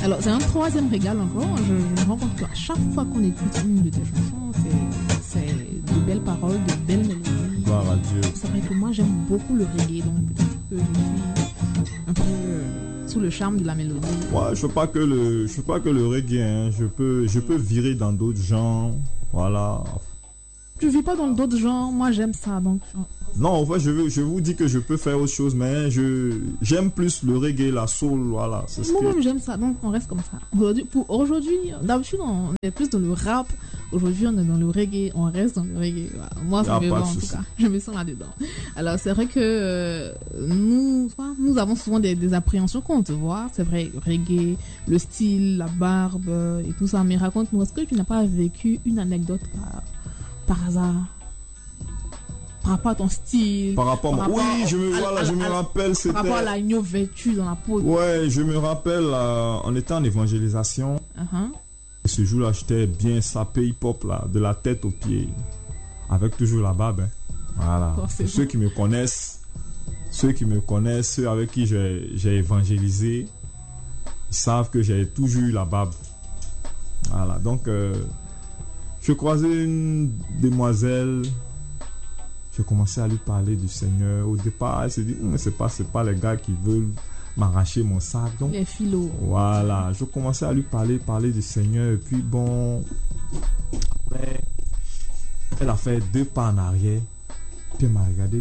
Alors, c'est un troisième régal encore. Je me rends compte qu'à chaque fois qu'on écoute une de tes chansons, c'est de belles paroles, de belles mélodies. Gloire à Dieu. C'est vrai que moi, j'aime beaucoup le reggae, donc peut-être que je suis un peu sous le charme de la mélodie. Ouais, je veux pas que le reggae, hein. Je peux virer dans d'autres genres. Voilà. Tu vis pas dans d'autres genres, moi j'aime ça, donc... Non, en fait, je vous dis que je peux faire autre chose, mais j'aime plus le reggae, la soul, voilà. C'est ce Moi-même que... j'aime ça, donc on reste comme ça. Aujourd'hui, d'habitude on est plus dans le rap, aujourd'hui on est dans le reggae, on reste dans le reggae. Voilà. Moi ça me va en tout cas, je me sens là-dedans. Alors c'est vrai que nous avons souvent des appréhensions quand on te voit, c'est vrai, le reggae, le style, la barbe et tout ça, mais raconte-nous, est-ce que tu n'as pas vécu une anecdote par hasard? Par rapport à ton style. Par rapport à... Oui, je me rappelle. C'était... Par rapport à l'agneau vêtu dans la peau. Ouais, je me rappelle, on était en évangélisation. Et ce jour-là, j'étais bien sapé hip-hop, là, de la tête aux pieds. Avec toujours la barbe. Hein. Voilà. Ceux qui me connaissent, ceux avec qui j'ai évangélisé, ils savent que j'ai toujours eu la barbe. Voilà. Donc, je croisais une demoiselle. Je commençais à lui parler du Seigneur. Au départ, elle s'est dit, c'est pas les gars qui veulent m'arracher mon sac. Donc, les philos. Voilà. Je commençais à lui parler du Seigneur. Et puis bon, après, elle a fait 2 pas en arrière. Puis elle m'a regardé.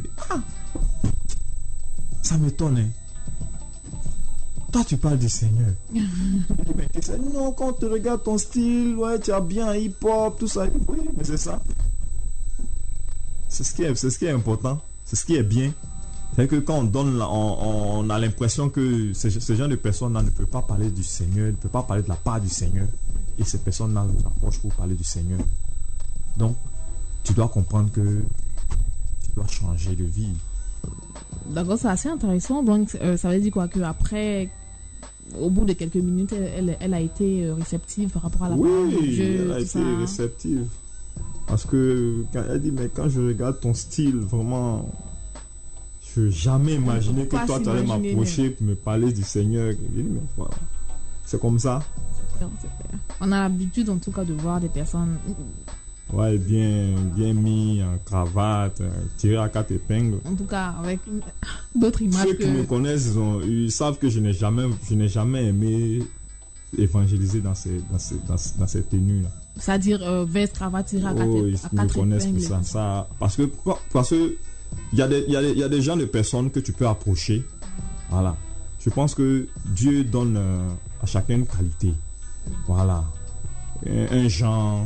Ça m'étonne. Hein. Toi, tu parles du Seigneur. Mais non, quand on te regarde ton style, ouais, tu as bien hip-hop, tout ça. Oui, mais c'est ça. C'est ce qui est important, c'est ce qui est bien. C'est que quand on a l'impression que ce genre de personnes-là ne peut pas parler du Seigneur, ne peut pas parler de la part du Seigneur. Et ces personnes-là vous approchent pour parler du Seigneur. Donc, tu dois comprendre que tu dois changer de vie. D'accord, c'est assez intéressant. Donc, ça veut dire quoi? Qu'après, au bout de quelques minutes, elle a été réceptive par rapport à la parole de Dieu. Oui, elle a été réceptive. Parce que quand elle dit, mais quand je regarde ton style, vraiment, je n'ai jamais imaginé que toi, tu allais m'approcher pour me parler du Seigneur. Je dis, mais voilà, c'est comme ça. On a l'habitude, en tout cas, de voir des personnes... Ouais, bien mis en cravate, tiré à 4 épingles. En tout cas, avec d'autres images. Ceux qui me connaissent, ils savent que je n'ai jamais aimé évangéliser dans ces tenues-là. C'est-à-dire veste, cravate, tirée à 4 épingles. Ils me connaissent pour ça. Parce que il y a des gens de personnes que tu peux approcher. Voilà. Je pense que Dieu donne à chacun une qualité. Voilà. Un genre,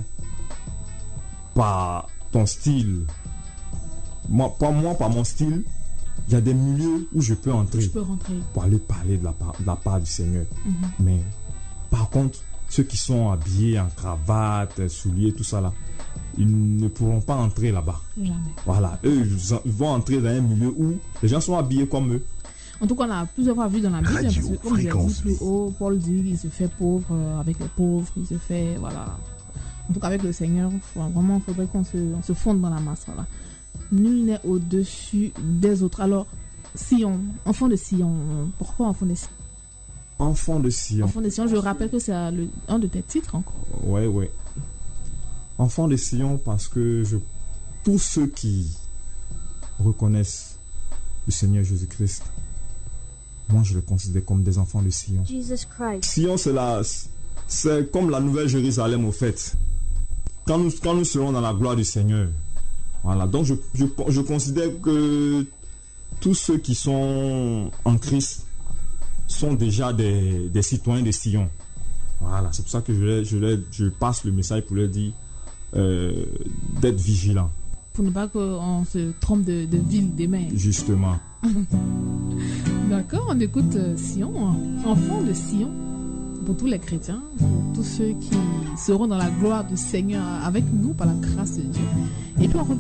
par ton style. Moi, par mon style, il y a des milieux où je peux entrer. Pour aller parler de la part du Seigneur. Mais par contre, ceux qui sont habillés en cravate, souliers, tout ça là, ils ne pourront pas entrer là-bas. Jamais. Voilà. Eux, ils vont entrer dans un milieu où les gens sont habillés comme eux. En tout cas, on a plusieurs fois vu dans la Bible, parce que comme j'ai dit plus haut, Paul dit qu'il se fait pauvre avec les pauvres, il se fait, voilà. En tout cas, avec le Seigneur, vraiment, il faudrait qu'on se fonde dans la masse, voilà. Nul n'est au-dessus des autres. Alors, Sion, enfant de Sion, pourquoi enfant de Sion? Enfant de Sion. Enfant de Sion, je rappelle que c'est un de tes titres encore. Ouais. Enfant de Sion, parce que tous ceux qui reconnaissent le Seigneur Jésus-Christ, moi je le considère comme des enfants de Sion. Sion, c'est comme la nouvelle Jérusalem au fait. Quand nous serons dans la gloire du Seigneur. Voilà, donc je considère que tous ceux qui sont en Christ sont déjà des citoyens de Sion. Voilà, c'est pour ça que je passe le message pour leur dire d'être vigilants. Pour ne pas qu'on se trompe de ville demain. Justement. D'accord, on écoute Sion, enfant de Sion, pour tous les chrétiens, pour tous ceux qui seront dans la gloire du Seigneur avec nous par la grâce de Dieu. Et puis on